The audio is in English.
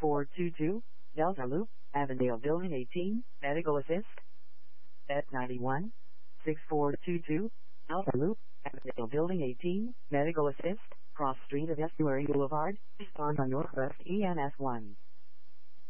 6422, Delta Loop, Avondale Building 18, Medical Assist. At 91, 6422, Alpha Loop, Avondale Building 18, Medical Assist, Cross Street of Estuary Boulevard, respond on Northwest EMS 1.